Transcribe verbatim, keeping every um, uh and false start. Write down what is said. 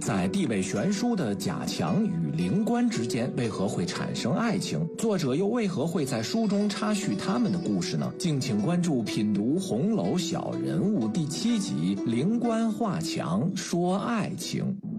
在地位悬殊的贾强与灵官之间，为何会产生爱情？作者又为何会在书中插叙他们的故事呢？敬请关注品读红楼小人物第七集《灵官画墙说爱情》。